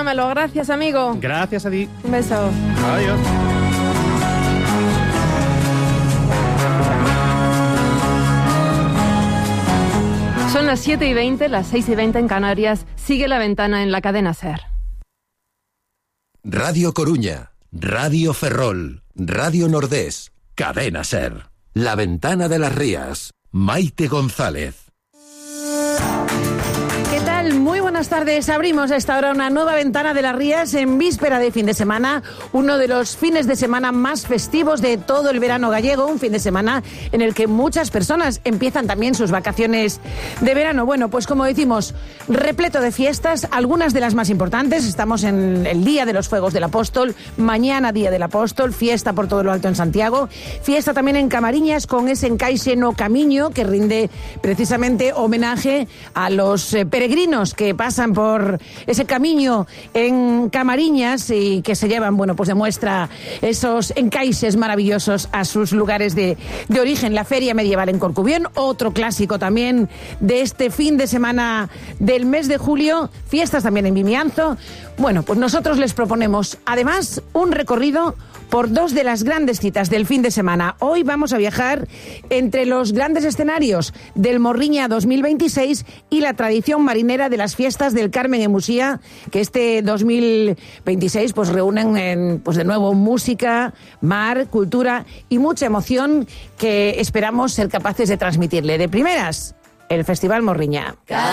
Carmelo. Gracias, amigo. Gracias a ti. Un beso. Adiós. Son las 7:20, las 6:20 en Canarias. Sigue La Ventana en la cadena SER. Radio Coruña, Radio Ferrol, Radio Nordés, Cadena SER. La Ventana de las Rías, Maite González. ¿Qué tal? Muy buenas tardes. Abrimos a esta hora una nueva Ventana de las Rías en víspera de fin de semana, uno de los fines de semana más festivos de todo el verano gallego, un fin de semana en el que muchas personas empiezan también sus vacaciones de verano. Bueno, pues como decimos, repleto de fiestas, algunas de las más importantes. Estamos en el Día de los Fuegos del Apóstol, mañana Día del Apóstol, fiesta por todo lo alto en Santiago, fiesta también en Camariñas con ese encaixe no camiño que rinde precisamente homenaje a los peregrinos que pasan por ese camino en Camariñas y que se llevan, bueno, pues demuestra esos encaixes maravillosos a sus lugares de origen. La Feria Medieval en Corcubión, otro clásico también de este fin de semana del mes de julio, fiestas también en Vimianzo. Bueno, pues nosotros les proponemos además un recorrido por dos de las grandes citas del fin de semana. Hoy vamos a viajar entre los grandes escenarios del Morriña 2026 y la tradición marinera de las fiestas del Carmen en Musía, que este 2026 pues reúnen pues de nuevo música, mar, cultura y mucha emoción que esperamos ser capaces de transmitirle. De primeras, el Festival Morriña.